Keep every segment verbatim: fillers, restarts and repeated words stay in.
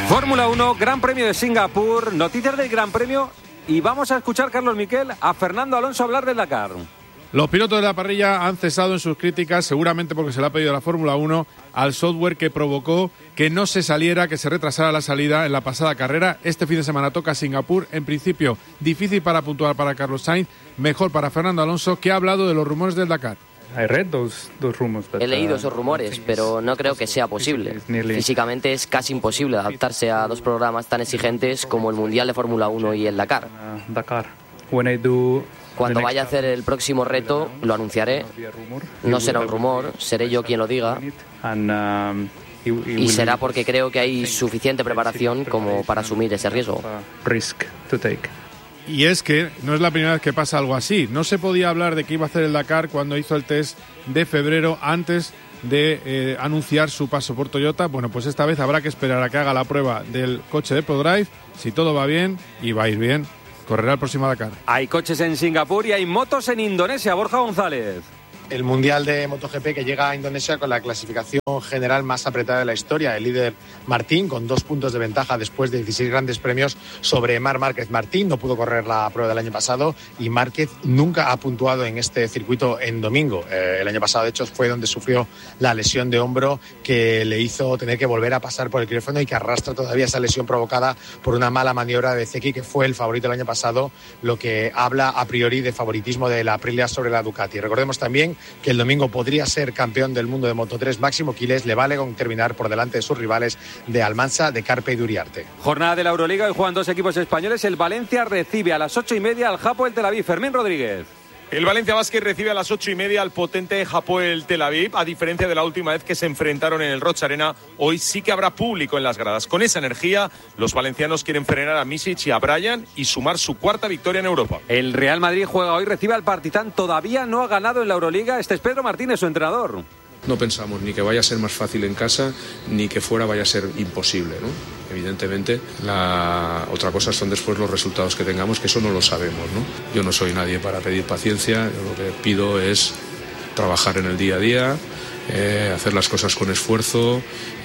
Fórmula uno, Gran Premio de Singapur, noticias del Gran Premio y vamos a escuchar, Carlos Miquel, a Fernando Alonso hablar del Dakar. Los pilotos de la parrilla han cesado en sus críticas, seguramente porque se le ha pedido a la Fórmula uno, al software que provocó que no se saliera, que se retrasara la salida en la pasada carrera. Este fin de semana toca Singapur, en principio difícil para puntuar para Carlos Sainz, mejor para Fernando Alonso, que ha hablado de los rumores del Dakar. He leído esos rumores, pero no creo que sea posible. Físicamente es casi imposible adaptarse a dos programas tan exigentes como el Mundial de Fórmula uno y el Dakar. Cuando vaya a hacer el próximo reto, lo anunciaré. No será un rumor, seré yo quien lo diga. Y será porque creo que hay suficiente preparación como para asumir ese riesgo. Y es que no es la primera vez que pasa algo así. No se podía hablar de que iba a hacer el Dakar cuando hizo el test de febrero antes de eh, anunciar su paso por Toyota. Bueno, pues esta vez habrá que esperar a que haga la prueba del coche de ProDrive. Si todo va bien, y va a ir bien, correrá el próximo Dakar. Hay coches en Singapur y hay motos en Indonesia. Borja González. El Mundial de MotoGP que llega a Indonesia con la clasificación general más apretada de la historia. El líder Martín con dos puntos de ventaja después de dieciséis grandes premios sobre Marc Márquez. Martín no pudo correr la prueba del año pasado y Márquez nunca ha puntuado en este circuito en domingo. Eh, el año pasado, de hecho, fue donde sufrió la lesión de hombro que le hizo tener que volver a pasar por el quirófano y que arrastra todavía esa lesión provocada por una mala maniobra de Zeki, que fue el favorito el año pasado, lo que habla a priori de favoritismo de la Aprilia sobre la Ducati. Recordemos también que el domingo podría ser campeón del mundo de Moto tres Máximo Quiles. Le vale con terminar por delante de sus rivales de Almansa, de Carpe y Duriarte. Jornada de la Euroliga y juegan dos equipos españoles. El Valencia recibe a las ocho y media al Hapoel Tel Aviv. Fermín Rodríguez. El Valencia Basket recibe a las ocho y media al potente Hapoel Tel Aviv. A diferencia de la última vez que se enfrentaron en el Roch Arena, hoy sí que habrá público en las gradas. Con esa energía, los valencianos quieren frenar a Misic y a Bryan y sumar su cuarta victoria en Europa. El Real Madrid juega hoy, recibe al Partizan. Todavía no ha ganado en la Euroliga. Este es Pedro Martínez, su entrenador. No pensamos ni que vaya a ser más fácil en casa, ni que fuera vaya a ser imposible, ¿no? Evidentemente, la otra cosa son después los resultados que tengamos, que eso no lo sabemos, ¿no? Yo no soy nadie para pedir paciencia, yo lo que pido es trabajar en el día a día, eh, hacer las cosas con esfuerzo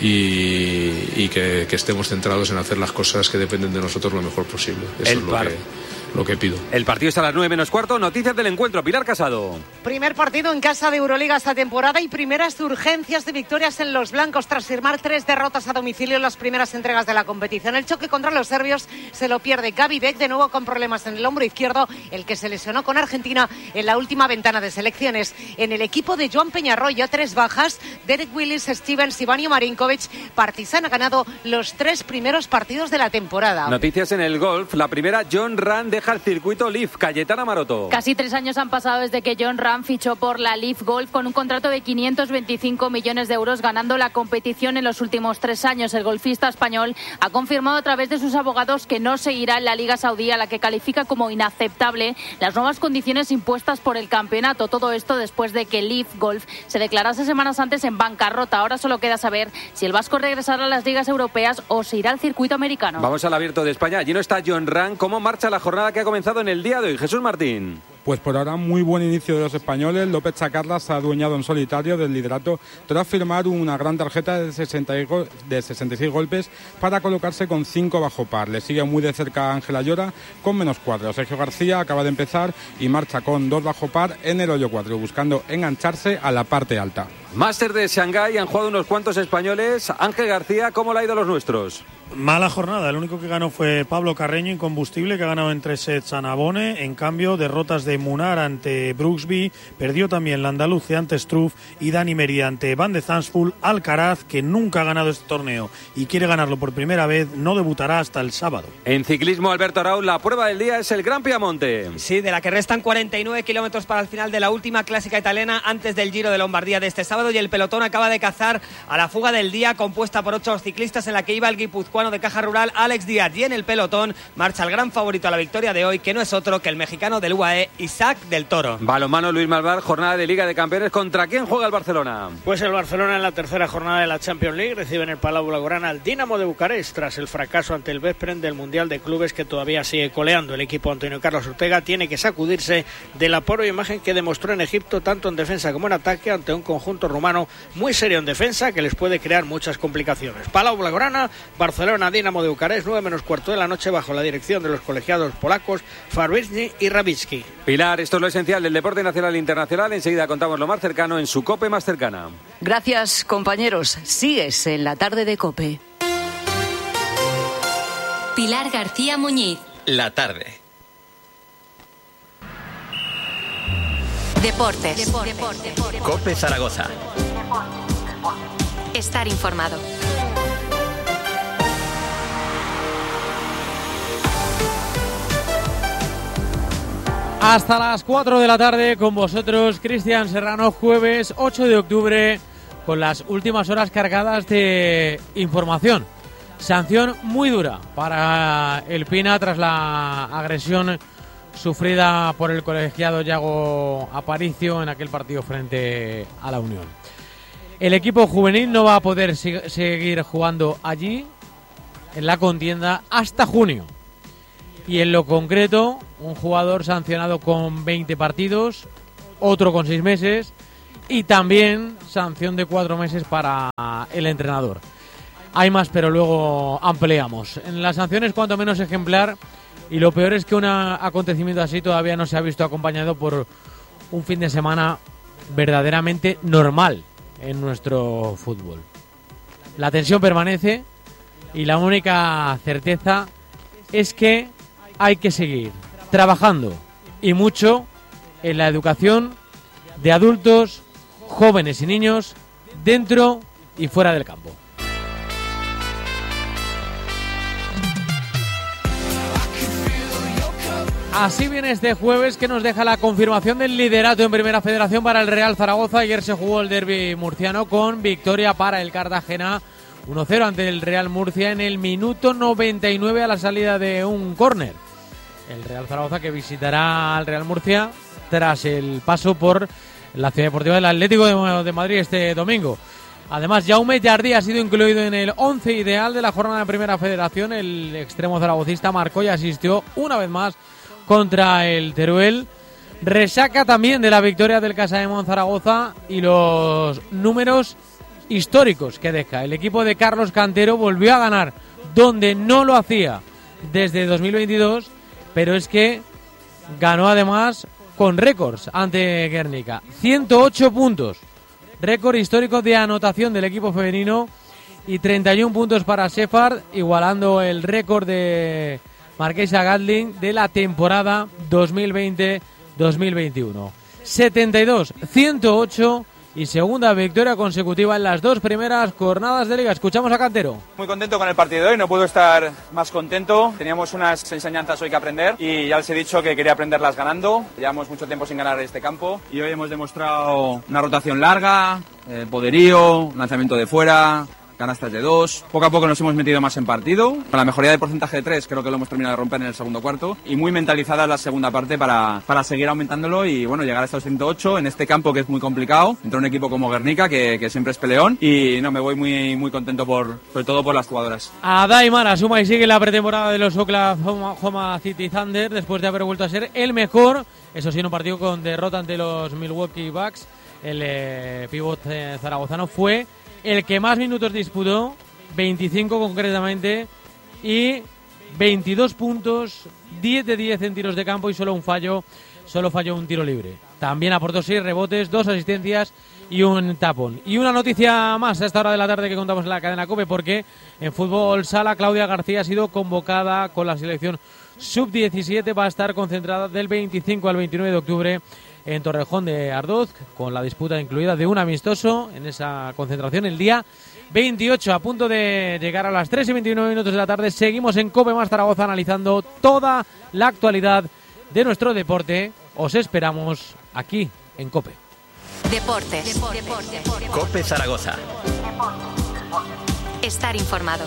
y, y que, que estemos centrados en hacer las cosas que dependen de nosotros lo mejor posible. Eso el es lo par. que... lo que pido. El partido está a las nueve menos cuarto. Noticias del encuentro. Pilar Casado. Primer partido en casa de Euroliga esta temporada y primeras urgencias de victorias en los blancos tras firmar tres derrotas a domicilio en las primeras entregas de la competición. El choque contra los serbios se lo pierde Gabi Beck, de nuevo con problemas en el hombro izquierdo, el que se lesionó con Argentina en la última ventana de selecciones. En el equipo de Joan Peñarroya, tres bajas: Derek Willis, Stevens y Vanio Marinkovic. Partizan ha ganado los tres primeros partidos de la temporada. Noticias en el golf. La primera, John Ram deja el circuito Leaf. Cayetana Maroto. Casi tres años han pasado desde que John Ram fichó por la Leaf Golf con un contrato de quinientos veinticinco millones de euros, ganando la competición en los últimos tres años. El golfista español ha confirmado a través de sus abogados que no seguirá en la Liga Saudí, a la que califica como inaceptable las nuevas condiciones impuestas por el campeonato. Todo esto después de que Leaf Golf se declarase semanas antes en bancarrota. Ahora solo queda saber si el vasco regresará a las ligas europeas o se irá al circuito americano. Vamos al Abierto de España. Allí no está John Ram. ¿Cómo marcha la jornada que ha comenzado en el día de hoy? Jesús Martín. Pues por ahora muy buen inicio de los españoles. López Chacarlas se ha adueñado en solitario del liderato tras firmar una gran tarjeta de sesenta y seis golpes para colocarse con cinco bajo par. Le sigue muy de cerca Ángela Llora con menos cuatro. Sergio García acaba de empezar y marcha con dos bajo par en el hoyo cuatro, buscando engancharse a la parte alta. Máster de Shanghái, han jugado unos cuantos españoles. Ángel García, ¿cómo le ha ido a los nuestros? Mala jornada, el único que ganó fue Pablo Carreño, incombustible, que ha ganado en tres sets a Navone. En cambio, derrotas de Munar ante Brooksby, perdió también la andaluce ante Struff y Dani Merida ante Van de Zandvoort. Alcaraz, que nunca ha ganado este torneo y quiere ganarlo por primera vez, no debutará hasta el sábado. En ciclismo, Alberto Arau, la prueba del día es el Gran Piamonte. Sí, de la que restan cuarenta y nueve kilómetros para el final de la última clásica italiana antes del Giro de Lombardía de este sábado, y el pelotón acaba de cazar a la fuga del día, compuesta por ocho ciclistas, en la que iba el guipuzcoano de Caja Rural, Alex Díaz, y en el pelotón marcha el gran favorito a la victoria de hoy, que no es otro que el mexicano del U A E, Isaac del Toro. Balonmano, Luis Malvar, jornada de Liga de Campeones. ¿Contra quién juega el Barcelona? Pues el Barcelona en la tercera jornada de la Champions League recibe en el Palau Blaugrana al Dinamo de Bucarest tras el fracaso ante el Veszprém del Mundial de Clubes, que todavía sigue coleando. El equipo Antonio Carlos Ortega tiene que sacudirse de la pobre imagen que demostró en Egipto, tanto en defensa como en ataque, ante un conjunto conjunto rumano, muy serio en defensa, que les puede crear muchas complicaciones. Palau Blaugrana, Barcelona, Dinamo de Bucarest, nueve menos cuarto de la noche, bajo la dirección de los colegiados polacos Fabryzny y Rabicki. Pilar, esto es lo esencial del deporte nacional e internacional. Enseguida contamos lo más cercano en su COPE más cercana. Gracias, compañeros. Sigues en la tarde de COPE. Pilar García Muñiz. La tarde. Deportes. Deportes. Deportes. COPE Zaragoza. Estar informado. Hasta las cuatro de la tarde con vosotros, Cristian Serrano, jueves ocho de octubre, con las últimas horas cargadas de información. Sanción muy dura para el Pina tras la agresión sufrida por el colegiado Yago Aparicio en aquel partido frente a la Unión. El equipo juvenil no va a poder sig- seguir jugando allí en la contienda hasta junio. Y en lo concreto, un jugador sancionado con veinte partidos, otro con seis meses y también sanción de cuatro meses para el entrenador. Hay más, pero luego ampliamos. En las sanciones, cuanto menos ejemplar, y lo peor es que un acontecimiento así todavía no se ha visto acompañado por un fin de semana verdaderamente normal en nuestro fútbol. La tensión permanece y la única certeza es que hay que seguir trabajando y mucho en la educación de adultos, jóvenes y niños dentro y fuera del campo. Así viene este jueves, que nos deja la confirmación del liderato en Primera Federación para el Real Zaragoza. Ayer se jugó el derbi murciano con victoria para el Cartagena uno cero ante el Real Murcia en el minuto noventa y nueve a la salida de un córner. El Real Zaragoza que visitará al Real Murcia tras el paso por la Ciudad Deportiva del Atlético de Madrid este domingo. Además, Jaume Jardí ha sido incluido en el once ideal de la jornada de Primera Federación. El extremo zaragocista marcó y asistió una vez más contra el Teruel. Resaca también de la victoria del Casa de Monzaragoza y los números históricos que deja. El equipo de Carlos Cantero volvió a ganar donde no lo hacía desde dos mil veintidós, pero es que ganó además con récords ante Guernica. ciento ocho puntos, récord histórico de anotación del equipo femenino, y treinta y uno puntos para Sefard, igualando el récord de Marquesa Gatling de la temporada dos mil veinte dos mil veintiuno. setenta y dos ciento ocho y segunda victoria consecutiva en las dos primeras jornadas de liga. Escuchamos a Cantero. Muy contento con el partido de hoy, no puedo estar más contento. Teníamos unas enseñanzas hoy que aprender y ya les he dicho que quería aprenderlas ganando. Llevamos mucho tiempo sin ganar este campo y hoy hemos demostrado una rotación larga, eh, poderío, lanzamiento de fuera, canastas de dos. Poco a poco nos hemos metido más en partido. Con la mejoría del porcentaje de tres creo que lo hemos terminado de romper en el segundo cuarto. Y muy mentalizada la segunda parte para, para seguir aumentándolo y bueno, llegar hasta los ciento ocho en este campo que es muy complicado. Entre un equipo como Guernica que, que siempre es peleón. Y no, me voy muy, muy contento por, sobre todo por las jugadoras. Adai Mara suma y sigue la pretemporada de los Oklahoma City Thunder después de haber vuelto a ser el mejor. Eso sí, en un partido con derrota ante los Milwaukee Bucks. El eh, pívot eh, zaragozano fue el que más minutos disputó, veinticinco concretamente, y veintidós puntos, diez de diez en tiros de campo y solo un fallo, solo falló un tiro libre. También aportó seis rebotes, dos asistencias y un tapón. Y una noticia más a esta hora de la tarde que contamos en la cadena COPE, porque en fútbol sala Claudia García ha sido convocada con la selección sub diecisiete, va a estar concentrada del veinticinco al veintinueve de octubre en Torrejón de Ardoz, con la disputa incluida de un amistoso en esa concentración el día veintiocho, a punto de llegar a las tres y veintinueve minutos de la tarde. Seguimos en COPE más Zaragoza analizando toda la actualidad de nuestro deporte. Os esperamos aquí en COPE. Deportes. Deportes. Deportes. COPE Zaragoza. Estar informado.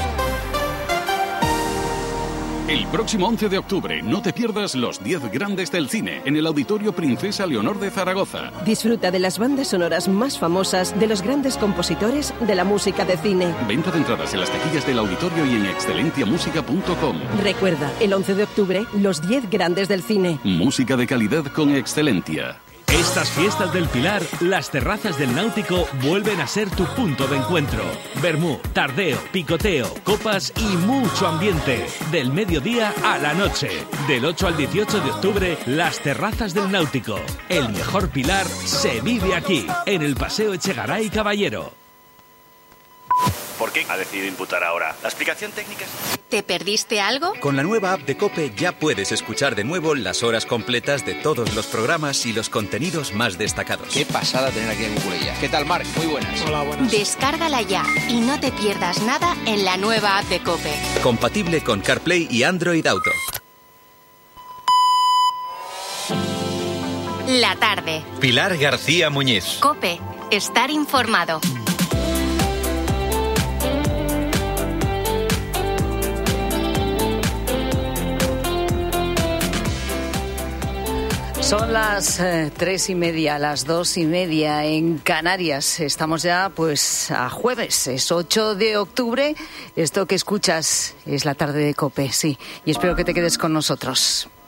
El próximo once de octubre no te pierdas los diez grandes del cine en el Auditorio Princesa Leonor de Zaragoza. Disfruta de las bandas sonoras más famosas de los grandes compositores de la música de cine. Venta de entradas en las taquillas del auditorio y en excelencia música punto com. Recuerda, el once de octubre, los diez grandes del cine. Música de calidad con excelencia. Estas fiestas del Pilar, las terrazas del Náutico vuelven a ser tu punto de encuentro. Vermú, tardeo, picoteo, copas y mucho ambiente. Del mediodía a la noche. Del ocho al dieciocho de octubre, las terrazas del Náutico. El mejor Pilar se vive aquí, en el Paseo Echegaray Caballero. ¿Por qué ha decidido imputar ahora? ¿La explicación técnica? ¿Te perdiste algo? Con la nueva app de COPE ya puedes escuchar de nuevo las horas completas de todos los programas y los contenidos más destacados. Qué pasada tener aquí en Cucurella. ¿Qué tal, Marc? Muy buenas. Hola, buenas. Descárgala ya y no te pierdas nada en la nueva app de COPE. Compatible con CarPlay y Android Auto. La tarde. Pilar García Muñiz. COPE. Estar informado. Son las eh, tres y media, las dos y media en Canarias. Estamos ya pues a jueves, es ocho de octubre. Esto que escuchas es la tarde de COPE, sí. Y espero que te quedes con nosotros.